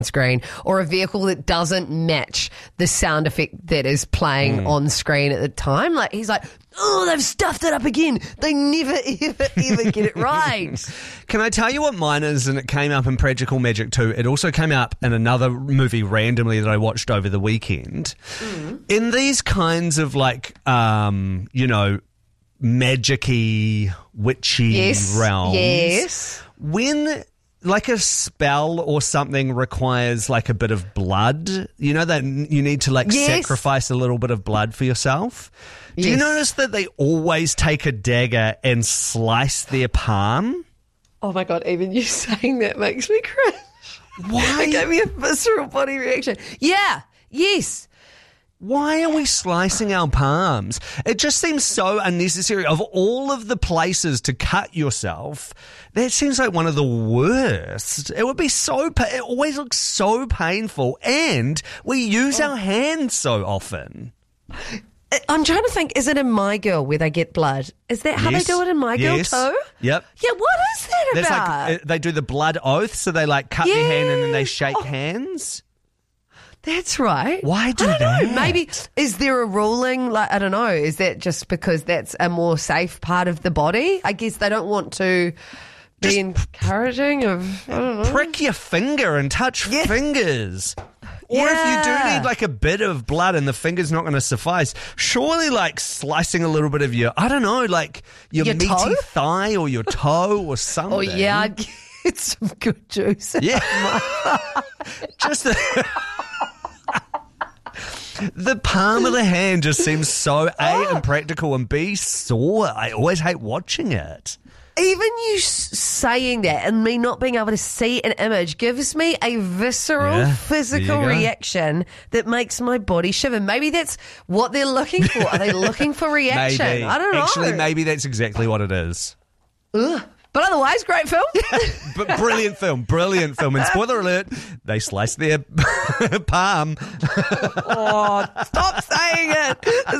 screen, or a vehicle that doesn't match the sound effect that is playing on screen at the time. Like, he's like, oh, they've stuffed it up again. They never, ever get it right. Can I tell you what mine is? And it came up in Practical Magic 2. It also came up in another movie randomly that I watched over the weekend. In these kinds of like, magic-y, witchy realms. Yes. When like a spell or something requires like a bit of blood, you know, that you need to like sacrifice a little bit of blood for yourself. Do you notice that they always take a dagger and slice their palm? Oh my God, even you saying that makes me cringe. Why? It gave me a visceral body reaction. Yeah, yes. Why are we slicing our palms? It just seems so unnecessary. Of all of the places to cut yourself, that seems like one of the worst. It would be it always looks so painful, and we use our hands so often. I'm trying to think, is it in My Girl where they get blood? Is that how they do it in My Girl too? Yep. Yeah, what is that about? Like, they do the blood oath, so they like cut their hand and then they shake hands. That's right. Why do I don't know. that? Maybe, is there a ruling? Like, I don't know. Is that just because that's a more safe part of the body? I guess they don't want to be encouraging of, I don't know. Prick your finger and touch fingers. Or if you do need like a bit of blood and the finger's not going to suffice, surely like slicing a little bit of your, I don't know, like your meaty toe? thigh or your toe or something. Oh, yeah, I'd get some good juice. Yeah. Just the palm of the hand just seems so impractical and B, sore. I always hate watching it. Even you saying that and me not being able to see an image gives me a visceral physical reaction that makes my body shiver. Maybe that's what they're looking for. Are they looking for reaction? Maybe. I don't know. Actually, maybe that's exactly what it is. Ugh. But otherwise, great film. But brilliant film. And spoiler alert, they slice their palm. Oh, stop saying it.